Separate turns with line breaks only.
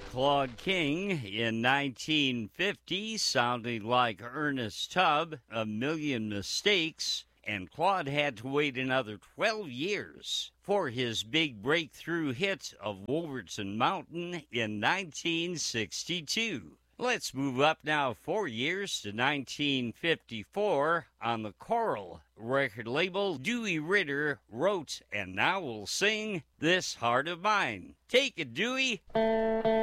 Claude King in 1950, sounding like Ernest Tubb, A Million Mistakes, and Claude had to wait another 12 years for his big breakthrough hit of Wolverton Mountain in 1962. Let's move up now 4 years to 1954 on the Coral record label. Dewey Ritter wrote, and now we'll sing, This Heart of Mine. Take it, Dewey.